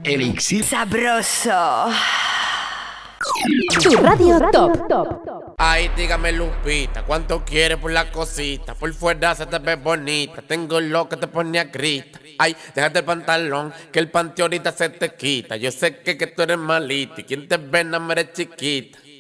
Elixir Sabroso. Tu radio top. Ay, dígame Lupita, ¿cuánto quieres por la cosita? Por fuera se te ve bonita, tengo lo que te pone a grita. Ay, déjate el pantalón, que el panty ahorita se te quita. Yo sé que tú eres malita y quien te ve no me eres chiquita.